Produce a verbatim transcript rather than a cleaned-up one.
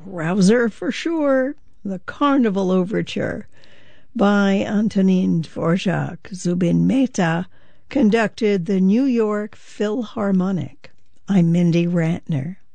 rouser for sure, the Carnival Overture by Antonin Dvorak. Zubin Mehta conducted the New York Philharmonic. I'm Mindy Rantner.